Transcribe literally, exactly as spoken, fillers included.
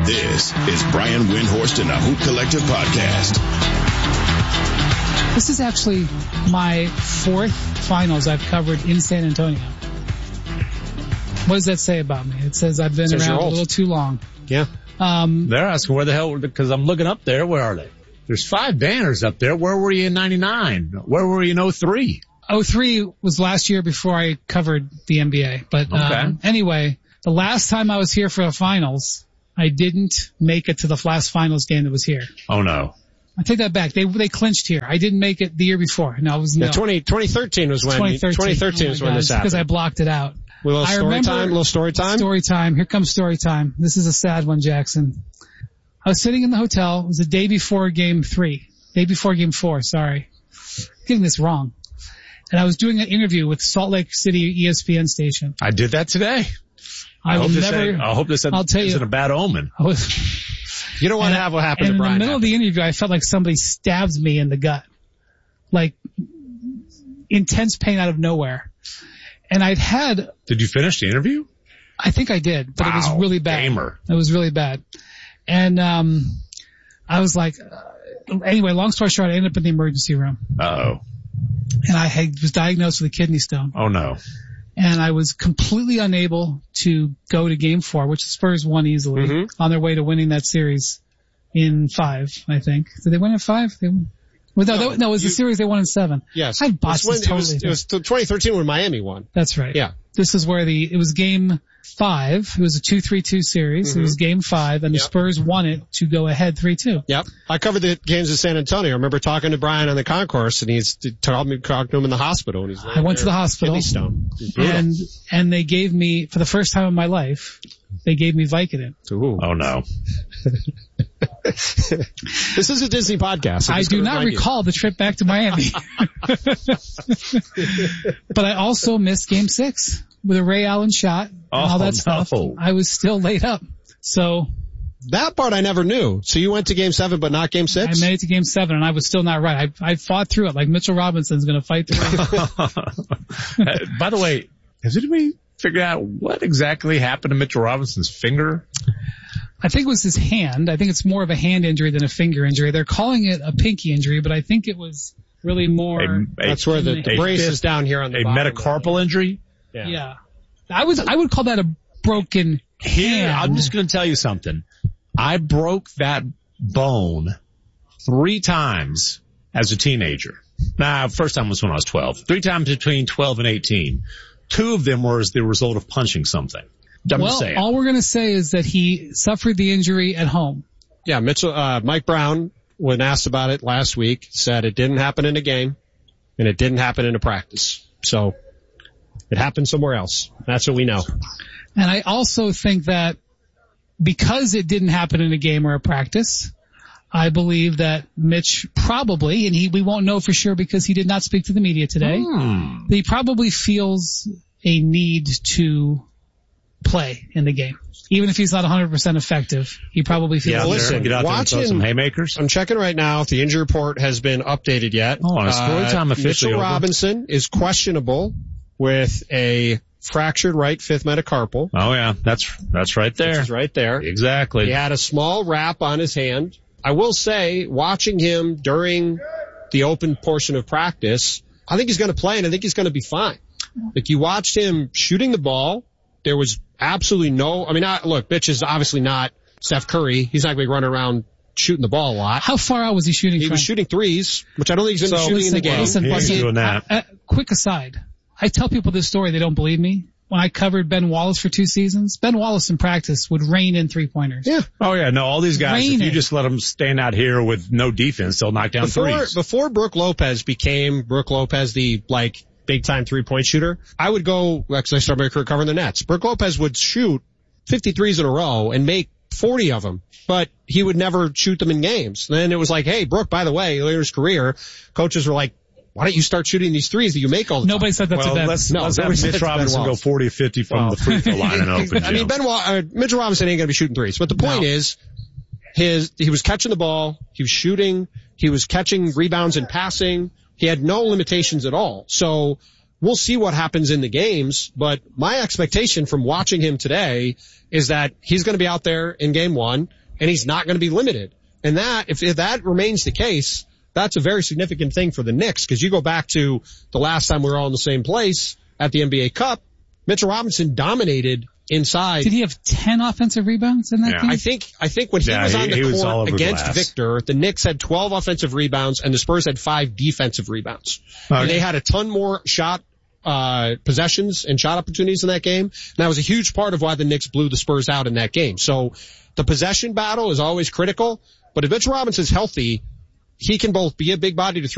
This is Brian Windhorst and the Hoop Collective Podcast. This is actually my fourth finals I've covered in San Antonio. What does that say about me? It says I've been says around a little too long. Yeah. Um, They're asking where the hell, because I'm looking up there. Where are they? There's five banners up there. Where were you in ninety-nine? Where were you in oh three? oh three was last year before I covered the N B A. But Okay. um, anyway, the last time I was here for the finals, I didn't make it to the last finals game that was here. Oh, no. I take that back. They they clinched here. I didn't make it the year before. No, it was no. Yeah, twenty, twenty thirteen was when, twenty thirteen, twenty thirteen oh was my when God, this happened. because I blocked it out. A little I story remember- time, little story time. Story time. Here comes story time. This is a sad one, Jackson. I was sitting in the hotel. It was the day before game three. Day before game four, sorry. I'm getting this wrong. And I was doing an interview with Salt Lake City E S P N station. I did that today. I, I will hope this never, ain't- I hope this I'll tell you- isn't a bad omen. I was, You don't want and to have what happened and to Brian. in the middle happen. of the interview, I felt like somebody stabbed me in the gut. Like, intense pain out of nowhere. And I'd had, Did you finish the interview? I think I did, but it was Wow, really bad. gamer. It was really bad. And, um, I was like, uh, anyway, long story short, I ended up in the emergency room. Uh-oh. And I had, was diagnosed with a kidney stone. Oh, no. And I was completely unable to go to game four, which the Spurs won easily Mm-hmm. on their way to winning that series in five, I think. Did they win in five? They won. Well, no, No, that, no, it was you- the series they won in seven. Yes. I botched It was this when- totally. It was, it was twenty thirteen when Miami won. That's right. Yeah. This is where the, it was game five. It was a two three two series. Mm-hmm. It was game five, and the Yep. Spurs won it to go ahead three two. Yep. I covered the games in San Antonio. I remember talking to Brian on the concourse, and he's told me talked to him in the hospital. And he's I went to the hospital. Kidney stone. It's brutal. And, and they gave me, for the first time in my life, they gave me Vicodin. Ooh. Oh, no. This is a Disney podcast. I'm I just do gonna not remind you. recall the trip back to Miami. But I also missed game six with a Ray Allen shot and all Oh, that stuff. no. I was still laid up. So That part I never knew. So you went to game seven, but not game I six? made it to game seven and I was still not right. I, I fought through it like Mitchell Robinson's going to fight through it. Uh, By the way, has anybody figured out what exactly happened to Mitchell Robinson's finger? I think it was his hand. I think it's more of a hand injury than a finger injury. They're calling it a pinky injury, but I think it was really more. A, a, That's where the, the A brace fifth- is down here on the a bottom. metacarpal injury? Yeah. yeah. I was, I would call that a broken Here, hand. I'm just going to tell you something. I broke that bone three times as a teenager. Nah, first time was when I was twelve. Three times between twelve and eighteen. Two of them were as the result of punching something. I'm well, just saying. all we're going to say is that he suffered the injury at home. Yeah, Mitchell, uh, Mike Brown, when asked about it last week, said it didn't happen in a game and it didn't happen in a practice. So it happened somewhere else. That's what we know. And I also think that because it didn't happen in a game or a practice, I believe that Mitch probably, and he, we won't know for sure because he did not speak to the media today, Hmm. that he probably feels a need to play in the game. Even if he's not one hundred percent effective, he probably feels Yeah, it. listen, listen, get out there and throw watching- some haymakers. I'm checking right now if the injury report has been updated yet. Oh, it's story time officially Mitchell over. Robinson is questionable with a fractured right fifth metacarpal. Oh yeah, that's, that's right Which there. is right there. Exactly. He had a small wrap on his hand. I will say, watching him during the open portion of practice, I think he's going to play and I think he's going to be fine. Like you watched him shooting the ball. There was absolutely no, I mean, I, look, Mitch is obviously not Steph Curry. He's not going to be running around shooting the ball a lot. How far out was he shooting He from? was shooting threes, which I don't think he's going to So, be shooting in the Listen, game. listen, He ain't listen, doing that. uh, uh, quick aside. I tell people this story, they don't believe me. When I covered Ben Wallace for two seasons, Ben Wallace in practice would rain in three-pointers. Yeah. Oh yeah, no, all these guys, if you Raining. just let them stand out here with no defense, they'll knock down Before, threes. before Brooke Lopez became Brooke Lopez, the like big time three point shooter, I would go, actually I started my career covering the Nets. Brooke Lopez would shoot fifty-threes in a row and make forty of them, but he would never shoot them in games. Then it was like, hey, Brooke, by the way, later in his career, coaches were like, why don't you start shooting these threes that you make all the Nobody time? said that well, to Ben. let's, No, let's have nobody said Mitch to Ben Robinson go Wallace. forty or fifty from Well, the free throw line and open I mean, gym. Ben Wa- uh, Mitchell Robinson ain't going to be shooting threes, but the point No. is, his, he was catching the ball, he was shooting, he was catching rebounds and passing, he had no limitations at all. So, we'll see what happens in the games, but my expectation from watching him today is that he's going to be out there in game one. and he's not going to be limited. And that, if, if that remains the case, that's a very significant thing for the Knicks, because you go back to the last time we were all in the same place at the N B A Cup, Mitchell Robinson dominated inside. Did he have ten offensive rebounds in that Yeah. game? I think, I think when he Yeah, was on he- the he was all court over against glass. Victor, the Knicks had twelve offensive rebounds and the Spurs had five defensive rebounds. Okay. And they had a ton more shot, uh, possessions and shot opportunities in that game. And that was a huge part of why the Knicks blew the Spurs out in that game. So the possession battle is always critical, but if Mitchell Robinson's healthy, he can both be a big body to throw